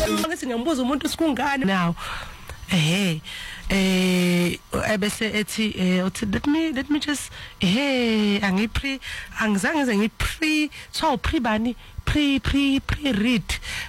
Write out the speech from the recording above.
ngithi ngiyambuza umuntu sikungani now ebese ethi let me just angizange ngize ngipre so pre bani pre read